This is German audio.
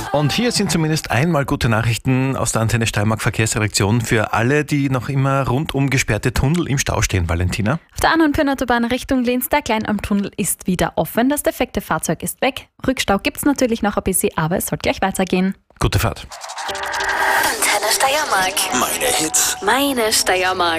Und hier sind zumindest einmal gute Nachrichten aus der Antenne Steiermark Verkehrsredaktion für alle, die noch immer rund um gesperrte Tunnel im Stau stehen, Valentina. Auf der Annenpöhner-Autobahn Richtung Linz, der Klein am Tunnel ist wieder offen. Das defekte Fahrzeug ist weg. Rückstau gibt es natürlich noch ein bisschen, aber es soll gleich weitergehen. Gute Fahrt. Antenne Steiermark. Meine Hits. Meine Steiermark.